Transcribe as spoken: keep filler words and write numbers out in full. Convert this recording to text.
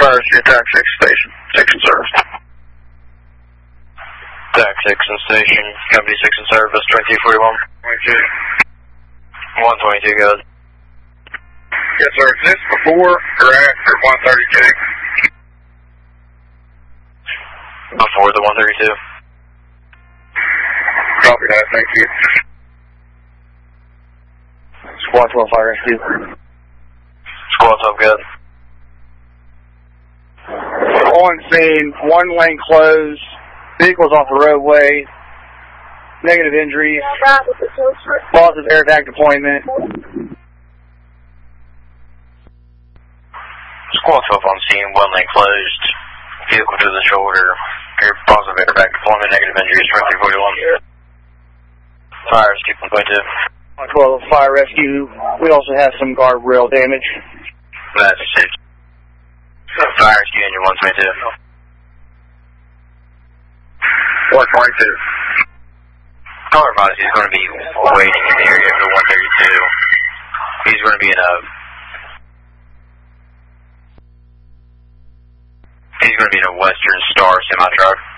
Fire Rescue Attack six Station. six in service. Attack six in station. Company six in service. twenty-two forty-one. twenty-two. one twenty-two, go ahead. Yes, sir. Is this before or after one thirty-two? Before the one thirty-two. Copy that. Thank you. Squad twelve Fire Rescue. Squad twelve, good. On scene, one lane closed, vehicles off the roadway, negative injuries, positive air attack deployment. Squad twelve on scene, one lane closed, vehicle to the shoulder, air positive air attack deployment, negative injuries, twenty-three forty-one. Fire Rescue one twenty-two. one twelve Fire Rescue. We also have some guardrail damage. That's it. Fire Rescue engine one twenty-two. one twenty-two. Car advised he's going to be waiting in the area for the one thirty-two. He's going to be in a... He's going to be in a Western Star semi-truck.